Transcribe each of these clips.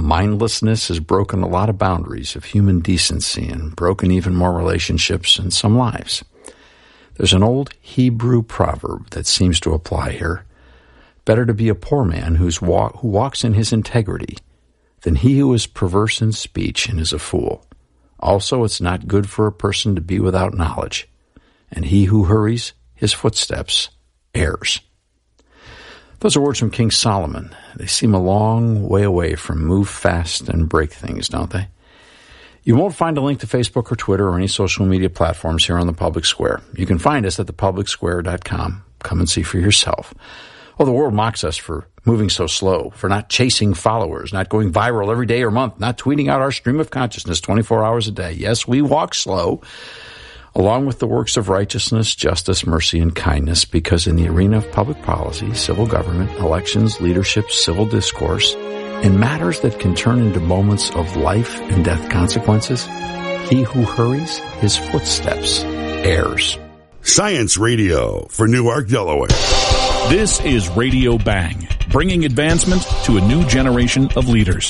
mindlessness has broken a lot of boundaries of human decency and broken even more relationships and some lives. There's an old Hebrew proverb that seems to apply here. Better to be a poor man who walks in his integrity than he who is perverse in speech and is a fool. Also, it's not good for a person to be without knowledge, and he who hurries his footsteps errs. Those are words from King Solomon. They seem a long way away from move fast and break things, don't they? You won't find a link to Facebook or Twitter or any social media platforms here on the Public Square. You can find us at thepublicsquare.com. Come and see for yourself. Oh, the world mocks us for moving so slow, for not chasing followers, not going viral every day or month, not tweeting out our stream of consciousness 24 hours a day. Yes, we walk slow, along with the works of righteousness, justice, mercy, and kindness, because in the arena of public policy, civil government, elections, leadership, civil discourse, and matters that can turn into moments of life and death consequences, he who hurries his footsteps errs. Science Radio for Newark, Delaware. This is Radio Bang, bringing advancement to a new generation of leaders.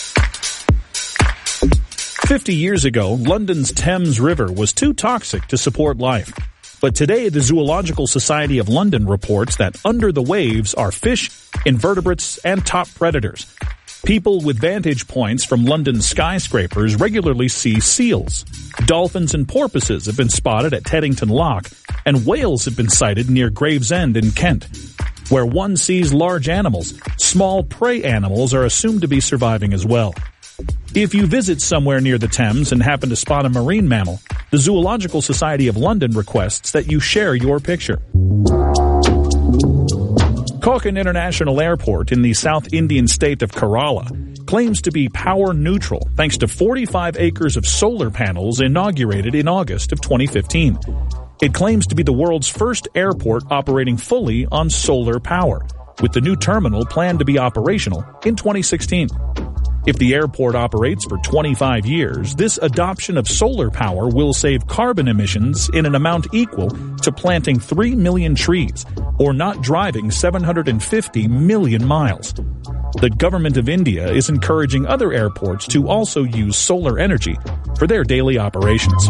50 years ago, London's Thames River was too toxic to support life. But today, the Zoological Society of London reports that under the waves are fish, invertebrates, and top predators. People with vantage points from London's skyscrapers regularly see seals. Dolphins and porpoises have been spotted at Teddington Lock, and whales have been sighted near Gravesend in Kent. Where one sees large animals, small prey animals are assumed to be surviving as well. If you visit somewhere near the Thames and happen to spot a marine mammal, the Zoological Society of London requests that you share your picture. Konkan International Airport in the South Indian state of Kerala claims to be power neutral thanks to 45 acres of solar panels inaugurated in August of 2015. It claims to be the world's first airport operating fully on solar power, with the new terminal planned to be operational in 2016. If the airport operates for 25 years, this adoption of solar power will save carbon emissions in an amount equal to planting 3 million trees, or not driving 750 million miles. The government of India is encouraging other airports to also use solar energy for their daily operations.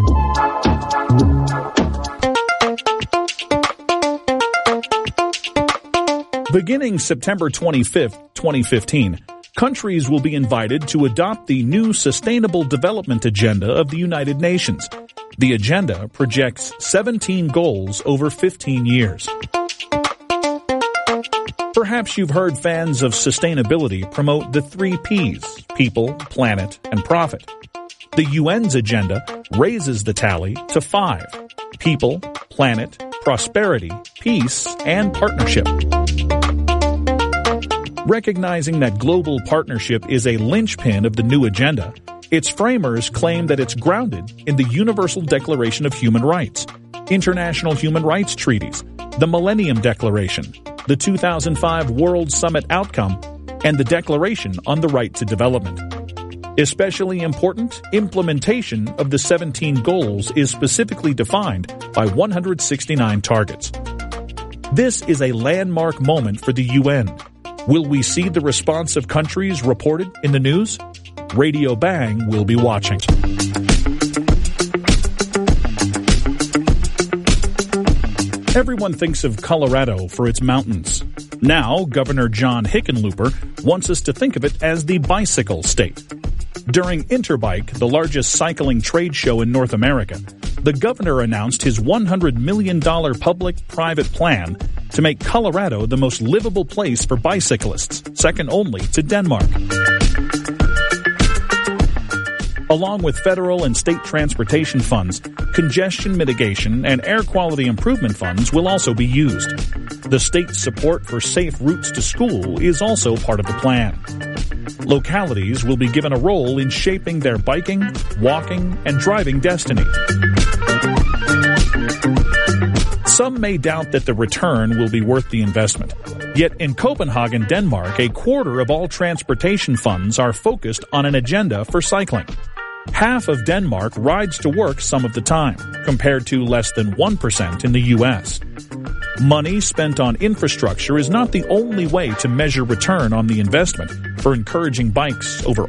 Beginning September 25th, 2015, countries will be invited to adopt the new Sustainable Development Agenda of the United Nations. The agenda projects 17 goals over 15 years. Perhaps you've heard fans of sustainability promote the 3 Ps: people, planet, and profit. The UN's agenda raises the tally to 5: people, planet, prosperity, peace, and partnership. Recognizing that global partnership is a linchpin of the new agenda, its framers claim that it's grounded in the Universal Declaration of Human Rights, international human rights treaties, the Millennium Declaration, the 2005 World Summit Outcome, and the Declaration on the Right to Development. Especially important, implementation of the 17 goals is specifically defined by 169 targets. This is a landmark moment for the UN. Will we see the response of countries reported in the news? Radio Bang will be watching. Everyone thinks of Colorado for its mountains. Now, Governor John Hickenlooper wants us to think of it as the bicycle state. During Interbike, the largest cycling trade show in North America, the governor announced his $100 million public-private plan to make Colorado the most livable place for bicyclists, second only to Denmark. Along with federal and state transportation funds, congestion mitigation and air quality improvement funds will also be used. The state's support for safe routes to school is also part of the plan. Localities will be given a role in shaping their biking, walking, and driving destiny. Some may doubt that the return will be worth the investment. Yet in Copenhagen, Denmark, a quarter of all transportation funds are focused on an agenda for cycling. Half of Denmark rides to work some of the time, compared to less than 1% in the U.S. Money spent on infrastructure is not the only way to measure return on the investment for encouraging bikes over